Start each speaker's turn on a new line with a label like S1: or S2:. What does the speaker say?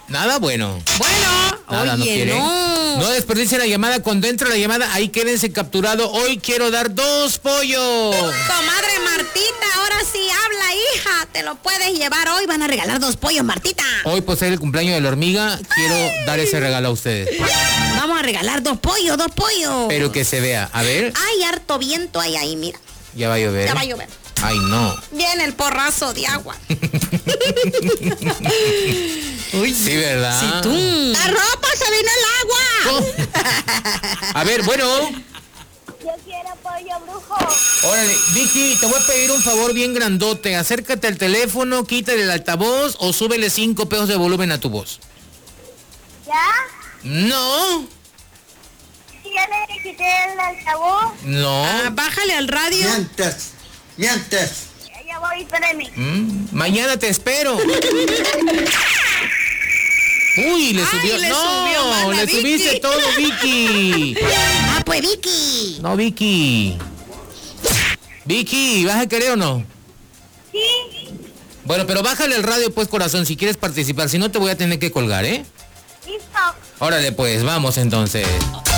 S1: Nada bueno.
S2: Bueno,
S1: Nada, no
S2: oye,
S1: quiere. No desperdicien la llamada, con dentro de la llamada, ahí quédense capturado. Hoy quiero dar 2 pollos.
S2: Comadre Martita, ahora sí habla, hija. Te lo puedes llevar hoy. Van a regalar 2 pollos, Martita.
S1: Hoy, pues, es el cumpleaños de la hormiga. Quiero dar ese regalo a ustedes.
S2: Vamos a regalar 2 pollos, 2 pollos.
S1: Pero que se vea. A ver.
S2: Hay harto viento ahí, mira.
S1: Ya va a llover.
S2: Ya va a llover.
S1: Ay, no.
S2: Viene el porrazo de agua.
S1: Uy, sí, ¿verdad?
S2: Si tú. La ropa, se vino el agua.
S1: A ver, bueno.
S3: Yo quiero pollo brujo.
S1: Órale, Vicky, te voy a pedir un favor bien grandote. Acércate al teléfono, quítale el altavoz o súbele 5 pesos de volumen a tu voz.
S3: ¿Ya?
S1: No.
S3: ¿Ya le quité el altavoz?
S1: No.
S2: Bájale al radio.
S4: Mientes.
S3: Ya voy, espérame.
S1: Mañana te espero. Uy, le subió.
S2: le
S1: No,
S2: subió más la
S1: le
S2: Vicky.
S1: subiste todo, Vicky.
S2: Ah, pues Vicky.
S1: No, Vicky. Vicky, ¿vas a querer o no?
S3: Sí.
S1: Bueno, pero bájale el radio, pues, corazón, si quieres participar. Si no, te voy a tener que colgar, ¿eh?
S3: Listo.
S1: Órale, pues, vamos entonces.